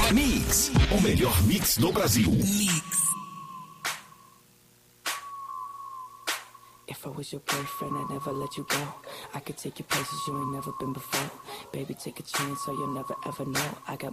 Mix, o melhor mix do Brasil. If I was your boyfriend, I'd never let you go. I could take you places you ain't never been before. Baby, take a chance, so you'll never ever know. I got